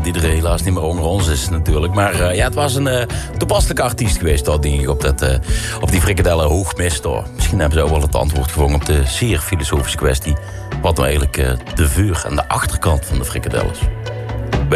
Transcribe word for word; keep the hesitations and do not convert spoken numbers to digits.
die er helaas niet meer onder ons is natuurlijk. Maar uh, ja, het was een uh, toepasselijke artiest geweest, hoor, denk ik, op, dat, uh, op die frikadellen hoogmist. Hoor. Misschien hebben ze ook wel het antwoord gevonden op de zeer filosofische kwestie. Wat nou eigenlijk uh, de vuur aan de achterkant van de frikadellen is.